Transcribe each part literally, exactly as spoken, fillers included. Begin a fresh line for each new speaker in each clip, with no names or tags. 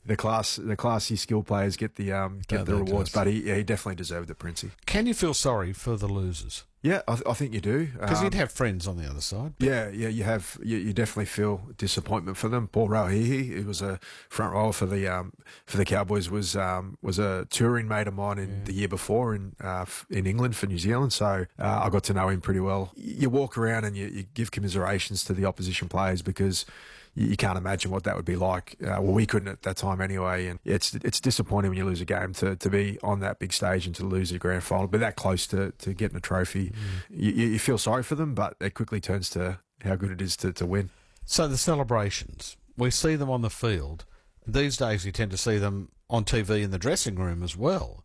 the class, the classy skill players get the um, get
Oh,
the
they
rewards.
does.
But he, yeah, he definitely deserved it, Princey.
Can you feel sorry for the losers?
Yeah, I, th- I think you do.
Because
Um,
you'd have friends on the other side.
Yeah, yeah, you have. You, you definitely feel disappointment for them. Paul Rauhihi, who was a front rower for the um, for the Cowboys, was um, was a touring mate of mine in
Yeah.
the year before in uh, f- in England for New Zealand. So uh, I got to know him pretty well. You walk around and you, you give commiserations to the opposition players because you, you can't imagine what that would be like. Uh, well, we couldn't at that time anyway. And it's it's disappointing when you lose a game to, to be on that big stage and to lose a grand final, but that close to, to getting a trophy. You, you feel sorry for them, but it quickly turns to how good it is to, to win.
So the celebrations, we see them on the field. These days you tend to see them on T V in the dressing room as well.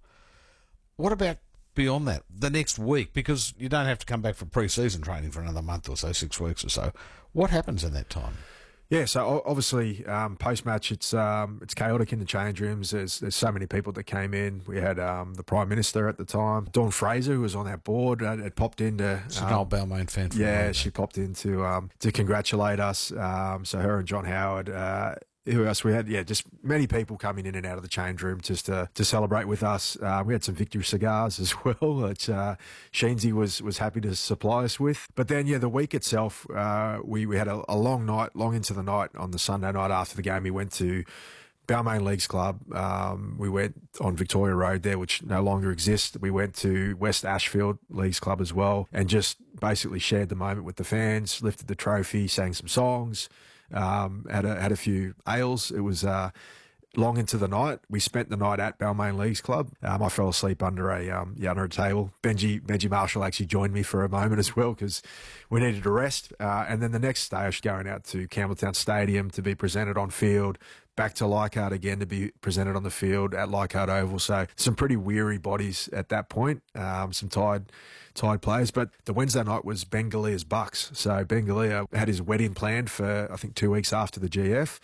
What about beyond that, the next week? Because you don't have to come back for pre-season training for another month or so, six weeks or so. What happens in that time?
Yeah, so o- obviously um, post-match it's um, it's chaotic in the change rooms. There's there's so many people that came in. We had um, the Prime Minister at the time, Dawn Fraser, who was on our board, had, had popped in to...
It's an
um,
old Balmain fan. From
Yeah,
London.
she popped in to, um, to congratulate us. Um, so her and John Howard... Uh, who else we had? Yeah, just many people coming in and out of the change room just to, to celebrate with us. Uh, we had some victory cigars as well, which uh, Sheensy was was happy to supply us with. But then, yeah, the week itself, uh, we, we had a, a long night, long into the night on the Sunday night after the game. We went to Balmain Leagues Club. Um, we went on Victoria Road there, which no longer exists. We went to West Ashfield Leagues Club as well and just basically shared the moment with the fans, lifted the trophy, sang some songs. Um, had a had a few ales. It was uh, long into the night. We spent the night at Balmain Leagues Club. Um, I fell asleep under a um, yeah, under a table. Benji Benji Marshall actually joined me for a moment as well because we needed a rest. Uh, and then the next day, I was going out to Campbelltown Stadium to be presented on field. Back to Leichhardt again to be presented on the field at Leichhardt Oval. So some pretty weary bodies at that point. Um, some tired, tired players. But the Wednesday night was Bengalia's Bucks. So Bengalia had his wedding planned for I think two weeks after the G F.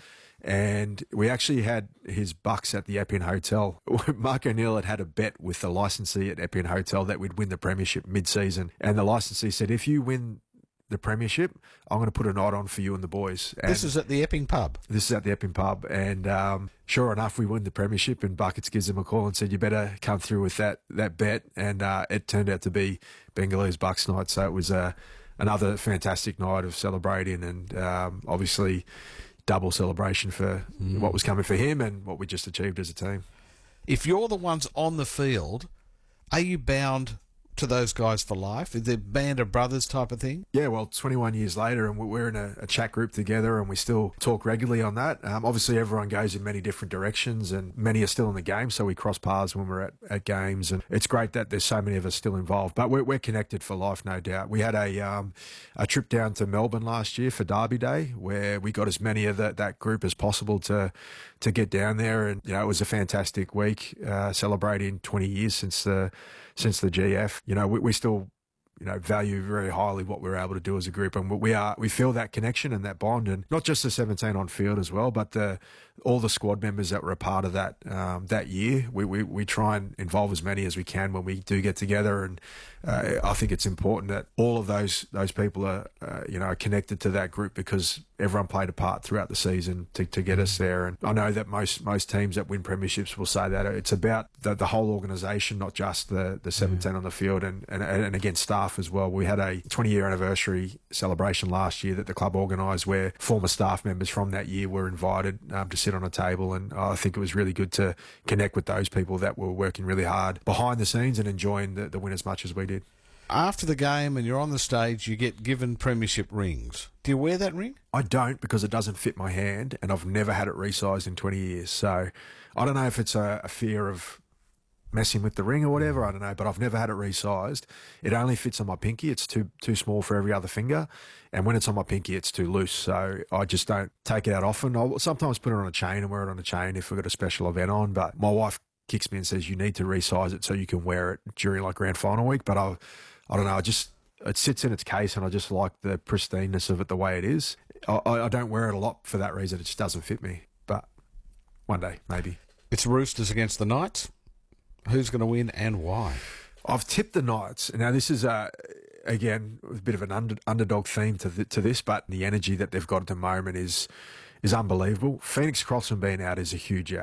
And we actually had his Bucks at the Epion Hotel. Mark O'Neill had had a bet with the licensee at Epion Hotel that we'd win the premiership mid-season. And the licensee said, if you win the premiership, I'm going to put a night on for you and the boys. And
This is at the Epping pub.
this is at the Epping pub. And um, sure enough, we won the premiership and Buckets gives him a call and said, you better come through with that that bet. And uh, it turned out to be Bengalia's Bucks night. So it was uh, another fantastic night of celebrating and um, obviously double celebration for
Mm.
what was coming for him and what we just achieved as a team.
If you're the ones on the field, are you bound to those guys for life? Is it band of brothers type of thing?
Yeah, well, twenty-one years later, and we're in a, a chat group together, and we still talk regularly on that. Um, obviously, everyone goes in many different directions, and many are still in the game, so we cross paths when we're at, at games, and it's great that there's so many of us still involved. But we're, we're connected for life, no doubt. We had a um, a trip down to Melbourne last year for Derby Day, where we got as many of the, that group as possible to to get down there, and you know, it was a fantastic week, uh, celebrating twenty years since the since the G F. You know, we, we still, you know, value very highly what we're able to do as a group, and we are we feel that connection and that bond, and not just the seventeen on field as well, but the all the squad members that were a part of that um, that year. We, we we try and involve as many as we can when we do get together, and uh, I think it's important that all of those those people are uh, you know connected to that group because everyone played a part throughout the season to, to get us there. And I know that most most teams that win premierships will say that it's about the, the whole organisation, not just the the seventeen on the field, and, and and again staff as well. We had a twenty year anniversary celebration last year that the club organised, where former staff members from that year were invited um, to sit on a table, and I think it was really good to connect with those people that were working really hard behind the scenes and enjoying the, the win as much as we did.
After the game and you're on the stage, you get given premiership rings. Do you wear that ring?
I don't, because it doesn't fit my hand, and I've never had it resized in twenty years. So I don't know if it's a, a fear of messing with the ring or whatever, I don't know, but I've never had it resized. It only fits on my pinky. It's too too small for every other finger, and when it's on my pinky, it's too loose. So I just don't take it out often. I'll sometimes put it on a chain and wear it on a chain if we've got a special event on, but my wife kicks me and says you need to resize it so you can wear it during like grand final week. But I, I don't know, I just it sits in its case, and I just like the pristineness of it the way it is. I, I don't wear it a lot for that reason. It just doesn't fit me, but one day maybe.
It's Roosters against the Knights. Who's going to win and why?
I've tipped the Knights. Now, this is, uh, again, a bit of an under, underdog theme to, the, to this, but the energy that they've got at the moment is is unbelievable. Phoenix Crossman being out is a huge out.